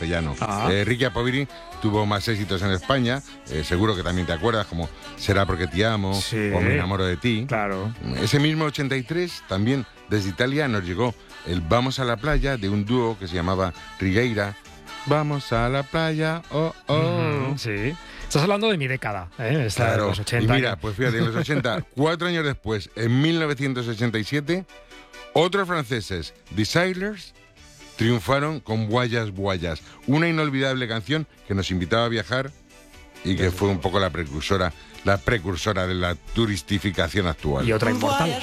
castellano. Ricky Poveri tuvo más éxitos en España, seguro que también te acuerdas, como Será porque te amo, o Me enamoro de ti. Claro. Ese mismo 83, también desde Italia nos llegó el Vamos a la playa, de un dúo que se llamaba Rigueira. Vamos a la playa, oh, oh. Sí. Estás hablando de mi década, ¿eh? Claro. De los 80. Y mira, pues fíjate, en los 80, 4 años después, en 1987, otros franceses, The Sailors, triunfaron con Guayas Guayas, una inolvidable canción que nos invitaba a viajar y que fue un poco la precursora de la turistificación actual. Y otra inmortal.